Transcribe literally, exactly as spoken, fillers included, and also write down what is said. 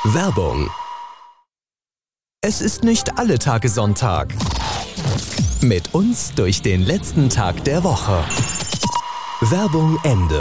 Werbung. Es ist nicht alle Tage Sonntag. Mit uns durch den letzten Tag der Woche. Werbung Ende.